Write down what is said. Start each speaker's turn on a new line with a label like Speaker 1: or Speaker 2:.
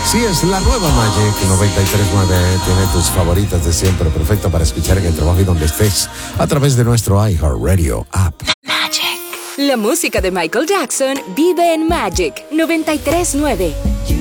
Speaker 1: Sí, es la nueva Magic 93.9. Tiene tus favoritas de siempre, perfecto para escuchar en el trabajo y donde estés, a través de nuestro iHeartRadio app.
Speaker 2: Magic. La música de Michael Jackson vive en Magic 93.9.